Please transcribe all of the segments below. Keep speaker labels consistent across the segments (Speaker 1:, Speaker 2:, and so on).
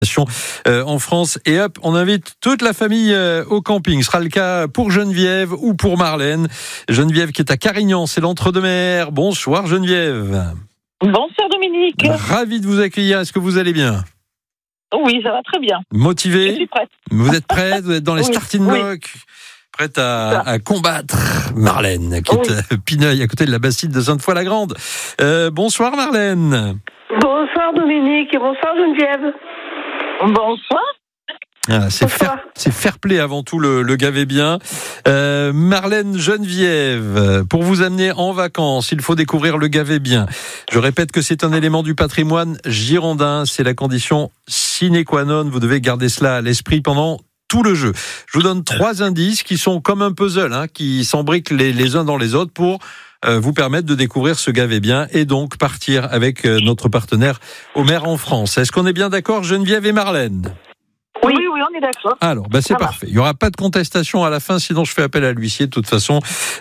Speaker 1: En France. Et hop, on invite toute la famille au camping. Ce sera le cas pour Geneviève ou pour Marlène. Geneviève qui est à Carignan, c'est l'Entre-deux-Mers. Bonsoir Geneviève.
Speaker 2: Bonsoir Dominique.
Speaker 1: Ravi de vous accueillir. Est-ce que vous allez bien ?
Speaker 2: Oui, ça va très bien.
Speaker 1: Motivée ?
Speaker 2: Je suis prête.
Speaker 1: Vous êtes prête ? Vous êtes dans les starting blocks ?
Speaker 2: Oui.
Speaker 1: Prête à combattre Marlène, qui est à Pineuil, à côté de la Bastide de Sainte-Foy-la-Grande. Bonsoir Marlène.
Speaker 3: Bonsoir Dominique et bonsoir Geneviève.
Speaker 2: Bonsoir.
Speaker 1: Ah, c'est fair play avant tout le gavé bien. Marlène, Geneviève, pour vous amener en vacances, il faut découvrir le gavé bien. Je répète que c'est un élément du patrimoine girondin, c'est la condition sine qua non. Vous devez garder cela à l'esprit pendant tout le jeu. Je vous donne 3 indices qui sont comme un puzzle, qui s'embriquent les uns dans les autres pour vous permettre de découvrir ce gavé bien et donc partir avec notre partenaire Omer en France. Est-ce qu'on est bien d'accord, Geneviève et Marlène ?
Speaker 2: Oui, on est d'accord.
Speaker 1: Alors, c'est parfait. Il n'y aura pas de contestation à la fin, sinon je fais appel à l'huissier de toute façon.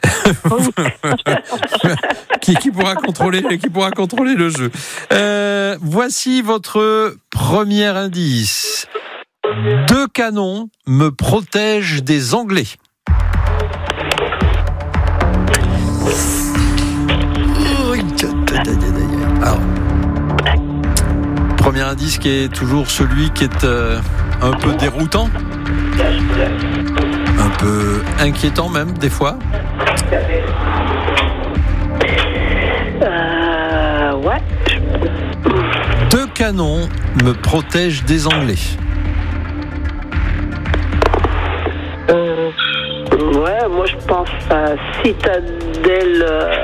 Speaker 1: qui pourra contrôler le jeu. Voici votre premier indice. 2 canons me protègent des Anglais. Alors, premier indice qui est toujours celui qui est un peu déroutant, un peu inquiétant même des fois.
Speaker 3: Ouais.
Speaker 1: 2 canons me protègent des Anglais.
Speaker 3: Ouais, moi je pense à Citadelle.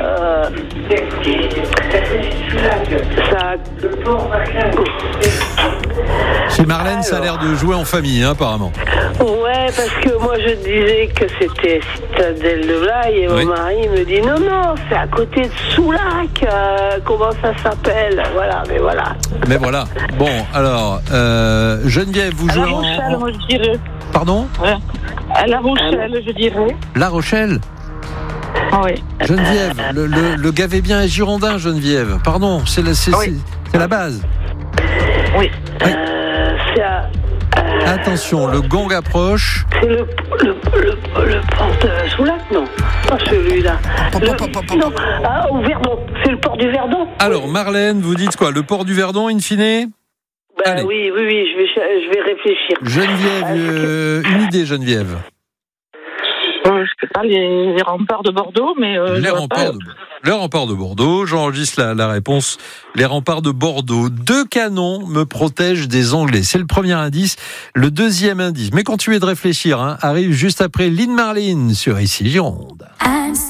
Speaker 1: Chez Marlène, ça a l'air de jouer en famille, apparemment.
Speaker 3: Ouais, parce que moi je disais que c'était Citadelle de Blaye et mon mari me dit non, c'est à côté de Soulac. Comment ça s'appelle ? Voilà.
Speaker 1: Mais voilà. Bon, alors, Geneviève, vous jouez
Speaker 2: La Rochelle, moi je dirais.
Speaker 1: Pardon ?
Speaker 2: Ouais. À La Rochelle, je dirais.
Speaker 1: La Rochelle ?
Speaker 2: Oui.
Speaker 1: Geneviève, le gavé bien est girondin, Geneviève. Pardon, c'est la base.
Speaker 2: Oui.
Speaker 3: C'est à...
Speaker 1: Attention, le gong approche.
Speaker 3: C'est le port de Soulac, non ? Pas celui-là. Non, au Verdon. C'est le port du Verdon.
Speaker 1: Alors, Marlène, vous dites quoi ? Le port du Verdon, in fine ?
Speaker 3: Ben oui, je vais réfléchir.
Speaker 1: Geneviève, une idée, Geneviève.
Speaker 2: Je ne sais pas, les remparts de Bordeaux, mais...
Speaker 1: Les remparts de Bordeaux, j'enregistre la réponse. Les remparts de Bordeaux. 2 canons me protègent des Anglais. C'est le premier indice. Le deuxième indice, mais continuez de réfléchir, arrive juste après Lynn Marlin sur Ici Gironde.